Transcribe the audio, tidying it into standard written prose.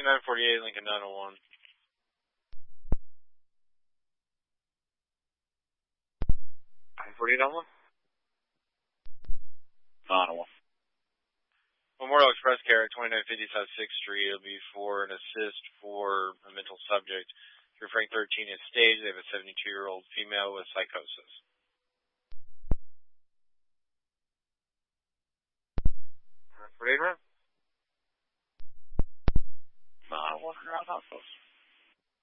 948, Lincoln 901. $948 901. Memorial Express Care at 2950 South 6th Street. It'll be for an assist for a mental subject. Referring 13 is staged. They have a 72-year-old female with psychosis. $948 901 Ground House.